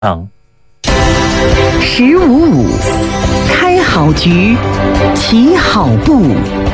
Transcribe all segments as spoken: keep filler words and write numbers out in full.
场。 十五五，开好局，起好步。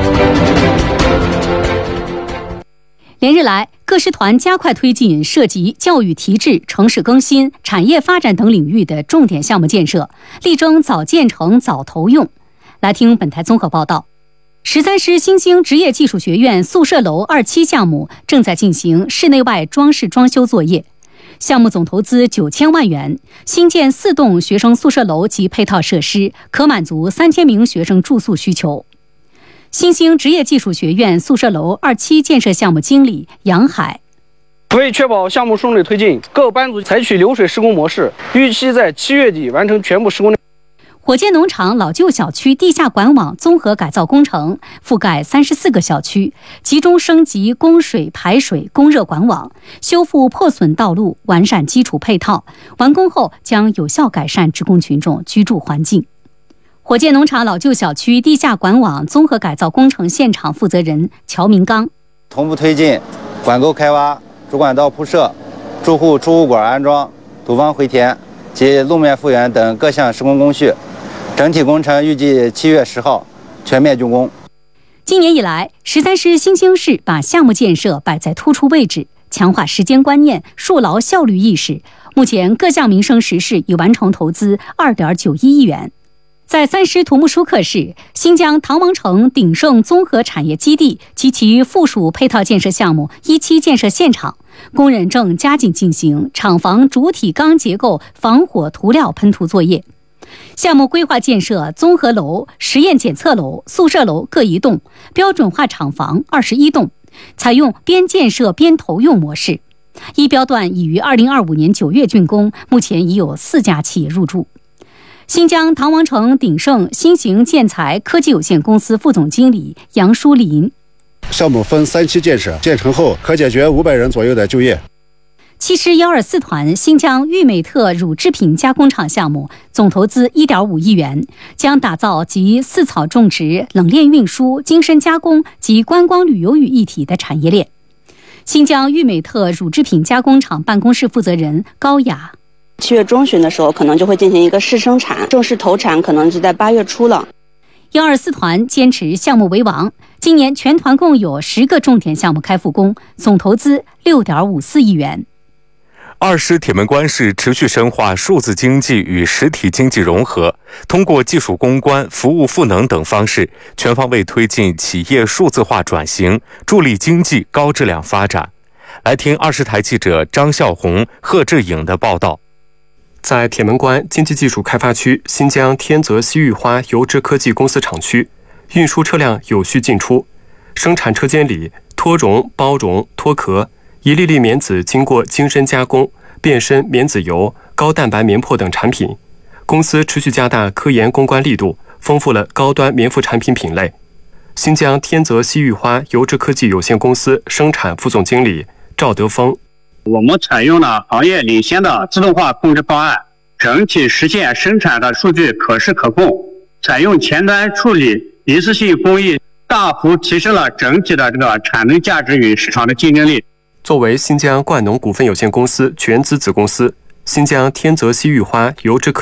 连日来，各师团加快推进涉及教育提质、城市更新、产业发展等领域的重点项目建设，力争早建成、早投用。来听本台综合报道。十三师新兴职业技术学院宿舍楼二期项目正在进行室内外装饰装修作业，项目总投资九千万元，新建四栋学生宿舍楼及配套设施，可满足三千名学生住宿需求。新兴职业技术学院宿舍楼二期建设项目经理杨海： 为确保项目顺利推进，各班组采取流水施工模式，预期在七月底完成全部施工。 火箭农场老旧小区地下管网综合改造工程覆盖三十四个小区，集中升级供水、排水、供热管网，修复破损道路，完善基础配套。完工后将有效改善职工群众居住环境。火箭农场老旧小区地下管网综合改造工程现场负责人乔明刚： 同步推进管沟开挖、主管道铺设、住户出污管安装、堵防回填及路面复原等各项施工工序。整体工程预计七月十号全面竣工。 今年以来，十三师新兴市把项目建设摆在突出位置，强化时间观念，树牢效率意识。目前各项民生实事已完成投资二点九一亿元。在三师土木疏课市，新疆唐王城鼎盛综合产业基地及其附属配套建设项目一期建设现场，工人正加紧进行厂房主体钢结构防火涂料喷涂作业。项目规划建设综合楼、实验检测楼、宿舍楼各一栋，标准化厂房二十一栋，采用边建设边投用模式。一标段已于二零二五年九月竣工，目前已有四家企业入驻。新疆唐王城鼎盛新型建材科技有限公司副总经理杨淑林： 项目分三期建设，建成后可解决五百人左右的就业。 七师幺二四团新疆玉美特乳制品加工厂项目总投资一点五亿元，将打造集饲草种植、冷链运输、精深加工及观光旅游于一体的产业链。新疆玉美特乳制品加工厂办公室负责人高雅： 七月中旬的时候，可能就会进行一个试生产，正式投产可能就在八月初了。 幺二四团坚持项目为王，今年全团共有十个重点项目开复工，总投资六点五四亿元。 二师铁门关市持续深化数字经济与实体经济融合，通过技术攻关、服务赋能等方式，全方位推进企业数字化转型，助力经济高质量发展。来听二师台记者张孝红、贺志颖的报道。 在铁门关经济技术开发区新疆天泽西域花油脂科技公司厂区，运输车辆有序进出，生产车间里脱绒、包绒、脱壳，一粒粒棉籽经过精深加工，变身棉籽油、高蛋白棉粕等产品。公司持续加大科研攻关力度，丰富了高端棉服产品品类。新疆天泽西域花油脂科技有限公司生产副总经理赵德峰： 我们采用了行业领先的自动化控制方案，整体实现生产的数据可视可控，采用前端处理一次性工艺，大幅提升了整体的这个产能价值与市场的竞争力。 作为新疆冠农股份有限公司全资子公司，新疆天泽西域花油脂科